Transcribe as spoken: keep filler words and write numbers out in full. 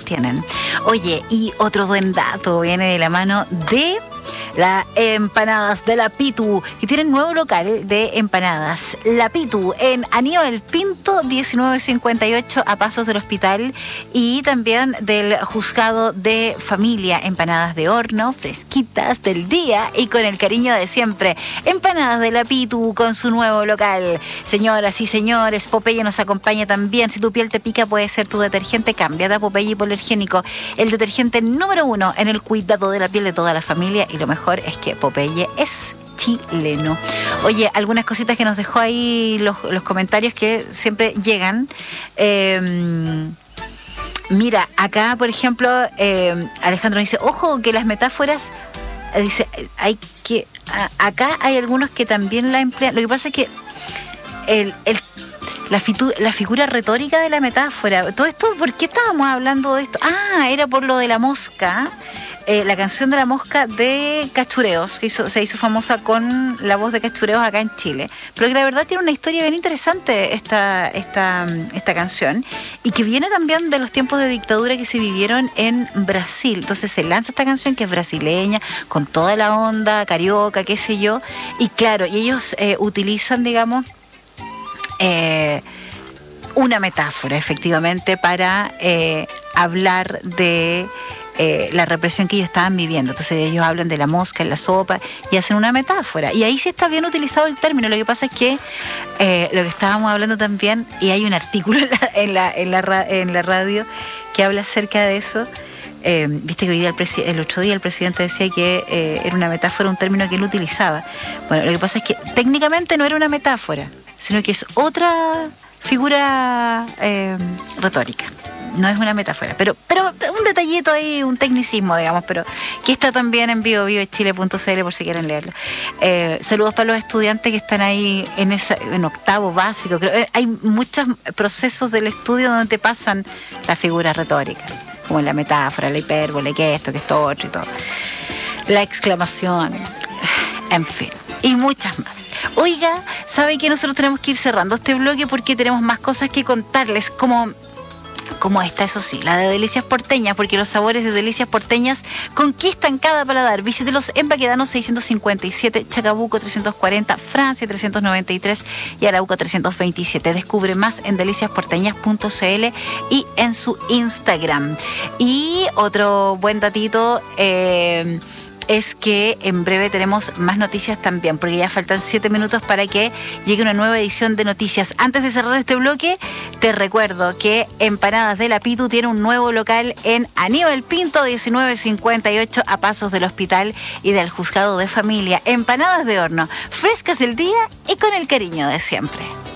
tienen. Oye, y otro buen dato viene de la mano de las empanadas de La Pitu, que tienen nuevo local de empanadas. La Pitu en Aníbal Pinto diecinueve cincuenta y ocho, a pasos del hospital, y también del juzgado de familia. Empanadas de horno, fresquitas del día y con el cariño de siempre. Empanadas de La Pitu con su nuevo local. Señoras y señores, Popeye nos acompaña también. Si tu piel te pica, puede ser tu detergente. Cámbiate a Popeye Hipoalergénico, el detergente número uno en el cuidado de la piel de toda la familia, y lo mejor es que Popeye es chileno. Oye, algunas cositas que nos dejó ahí los, los comentarios que siempre llegan. Eh, mira, acá, por ejemplo, eh, Alejandro dice, ojo que las metáforas, eh, dice, hay que, a, acá hay algunos que también la emplean. Lo que pasa es que el, el La, fitu, la figura retórica de la metáfora. Todo esto, ¿por qué estábamos hablando de esto? Ah, era por lo de la mosca. Eh, la canción de la mosca de Cachureos, que hizo, se hizo famosa con la voz de Cachureos acá en Chile. Pero que la verdad tiene una historia bien interesante esta, esta, esta canción, y que viene también de los tiempos de dictadura que se vivieron en Brasil. Entonces se lanza esta canción que es brasileña, con toda la onda carioca, qué sé yo. Y claro, y ellos eh, utilizan, digamos, Eh, una metáfora efectivamente para eh, hablar de eh, la represión que ellos estaban viviendo. Entonces ellos hablan de la mosca en la sopa y hacen una metáfora, y ahí sí está bien utilizado el término. Lo que pasa es que eh, lo que estábamos hablando también, y hay un artículo en la, en la, en la, en la radio que habla acerca de eso. Eh, viste que hoy día el, presi- el otro día el presidente decía que eh, era una metáfora, un término que él utilizaba. Bueno, lo que pasa es que técnicamente no era una metáfora, sino que es otra figura eh, retórica. No es una metáfora, pero, pero un detallito ahí, un tecnicismo, digamos, pero que está también en vivo, vivo chile punto c l por si quieren leerlo. Eh, saludos para los estudiantes que están ahí en, esa, en octavo básico. Creo, eh, hay muchos procesos del estudio donde te pasan las figuras retóricas, como la metáfora, la hipérbole, que esto, que esto otro y todo. La exclamación, en fin, y muchas más. Oiga, ¿sabe que nosotros tenemos que ir cerrando este bloque porque tenemos más cosas que contarles, como... como esta, eso sí, la de Delicias Porteñas, porque los sabores de Delicias Porteñas conquistan cada paladar. Visítelos en Baquedano seiscientos cincuenta y siete, Chacabuco trescientos cuarenta, Francia trescientos noventa y tres y Arauco trescientos veintisiete. Descubre más en delicias porteñas punto c l y en su Instagram. Y otro buen datito, eh... es que en breve tenemos más noticias también, porque ya faltan siete minutos para que llegue una nueva edición de noticias. Antes de cerrar este bloque, te recuerdo que Empanadas de La Pitu tiene un nuevo local en Aníbal Pinto diecinueve cincuenta y ocho, a pasos del hospital y del juzgado de familia. Empanadas de horno, frescas del día y con el cariño de siempre.